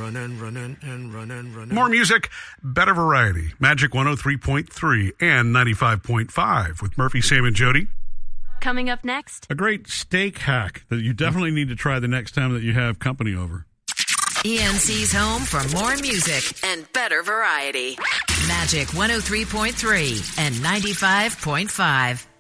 running. More music, better variety. Magic 103.3 and 95.5 with Murphy, Sam, and Jody. Coming up next, A great steak hack that you definitely need to try the next time that you have company over. ENC's home for more music and better variety. Magic 103.3 and 95.5.